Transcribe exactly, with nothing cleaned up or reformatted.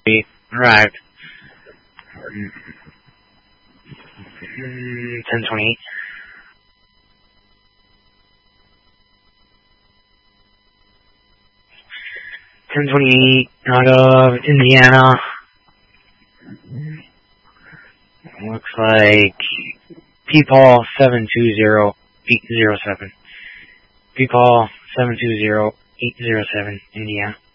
We arrived. Mm, ten twenty-eight. ten twenty-eight out of Indiana. Looks like P-Paul seven two zero eight zero seven. P-Paul seven two zero eight zero seven, Indiana.